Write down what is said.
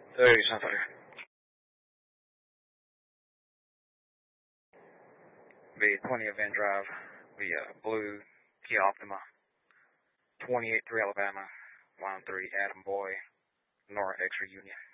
Hey, something. The 20 Event Drive, the blue Kia Optima, 28 through Alabama, line 3, Adam Boy, Nora Extra Union.